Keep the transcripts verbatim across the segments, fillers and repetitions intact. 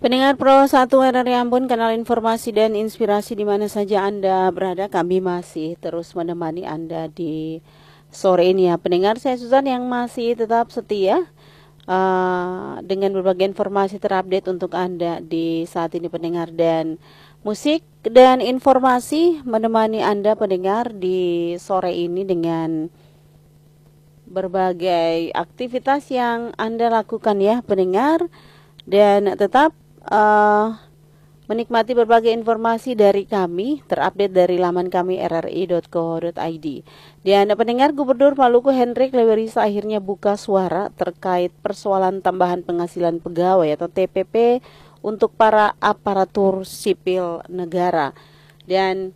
Pendengar Pro satu R R I Ambon, kanal informasi dan inspirasi di mana saja Anda berada, kami masih terus menemani Anda di sore ini ya. Pendengar, saya Susan yang masih tetap setia uh, dengan berbagai informasi terupdate untuk Anda di saat ini pendengar, dan musik dan informasi menemani Anda pendengar di sore ini dengan berbagai aktivitas yang Anda lakukan ya pendengar, dan tetap Uh, menikmati berbagai informasi dari kami terupdate dari laman kami r r i dot co dot i d. Dan pendengar, Gubernur Maluku Hendrik Lewerisa akhirnya buka suara terkait persoalan tambahan penghasilan pegawai atau T P P untuk para aparatur sipil negara. Dan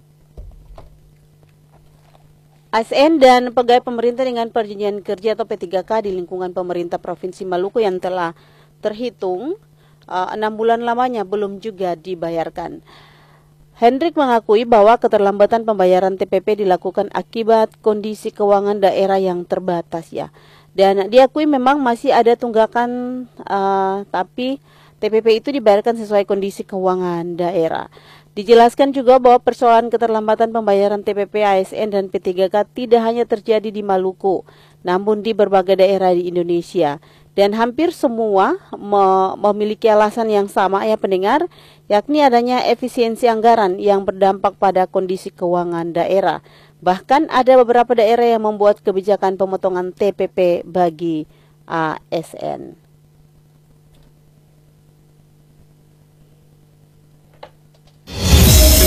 A S N dan pegawai pemerintah dengan perjanjian kerja atau P tiga K di lingkungan pemerintah Provinsi Maluku yang telah terhitung Uh, enam bulan lamanya belum juga dibayarkan. Hendrik mengakui bahwa keterlambatan pembayaran T P P dilakukan akibat kondisi keuangan daerah yang terbatas ya. Dan diakui memang masih ada tunggakan, uh, tapi T P P itu dibayarkan sesuai kondisi keuangan daerah. Dijelaskan juga bahwa persoalan keterlambatan pembayaran T P P, A S N, dan P tiga K tidak hanya terjadi di Maluku, namun di berbagai daerah di Indonesia. Dan hampir semua me memiliki alasan yang sama ya pendengar, yakni adanya efisiensi anggaran yang berdampak pada kondisi keuangan daerah. Bahkan ada beberapa daerah yang membuat kebijakan pemotongan T P P bagi A S N.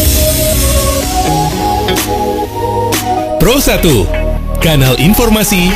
Pro satu, kanal informasi